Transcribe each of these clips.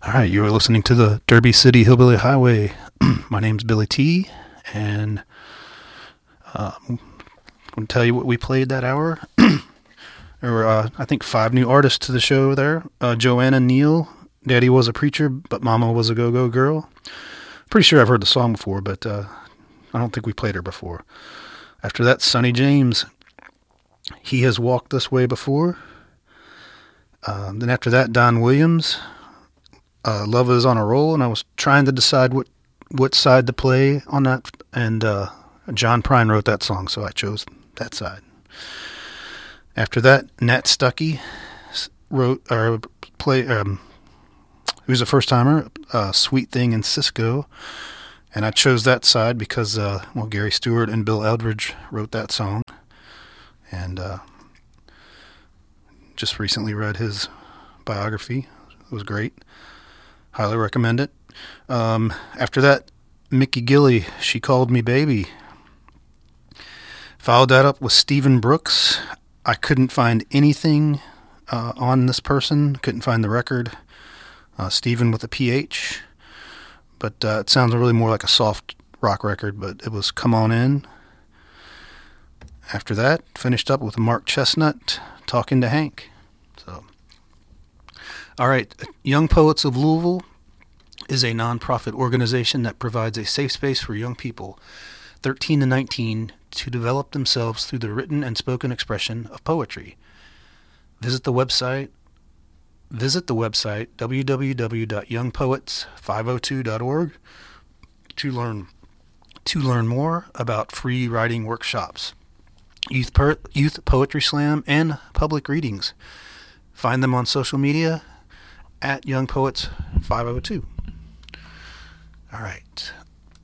All right, you are listening to the Derby City Hillbilly Highway. My name's Billy T, and I'm going to tell you what we played that hour. There were, I think, 5 new artists to the show there. Joanna Neal, Daddy Was a Preacher, but Mama Was a Go-Go Girl. Pretty sure I've heard the song before, but I don't think we played her before. After that, Sonny James, He Has Walked This Way Before. Then after that, Don Williams, Love Is on a Roll, and I was trying to decide what side to play on that, and John Prine wrote that song, so I chose that side. After that, Nat Stuckey who's a first-timer, Sweet Thing in Cisco, and I chose that side because, Gary Stewart and Bill Eldridge wrote that song, and just recently read his biography. It was great. Highly recommend it. After that, Mickey Gilley, She Called Me Baby. Followed that up with Stephen Brooks. I couldn't find anything on this person. Couldn't find the record. Stephen with a PH. But it sounds really more like a soft rock record, but it was Come On In. After that, finished up with Mark Chestnut, Talking to Hank. So, all right, Young Poets of Louisville is a nonprofit organization that provides a safe space for young people, 13 to 19, to develop themselves through the written and spoken expression of poetry. Visit the website www.youngpoets502.org to learn more about free writing workshops, youth poetry slam, and public readings. Find them on social media at youngpoets502. All right.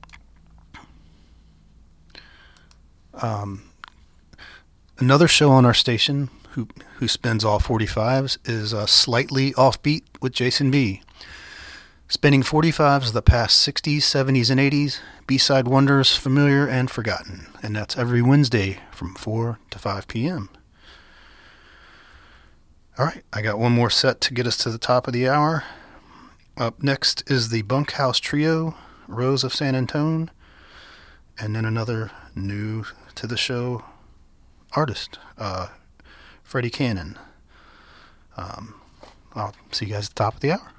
Another show on our station who spins all 45s is Slightly Offbeat with Jason B. Spinning 45s of the past 60s, 70s, and 80s, B-side wonders familiar and forgotten. And that's every Wednesday from 4 to 5 p.m. All right, I got one more set to get us to the top of the hour. Up next is the Bunkhouse Trio, Rose of San Antone, and then another new to the show artist, Freddie Cannon. I'll see you guys at the top of the hour.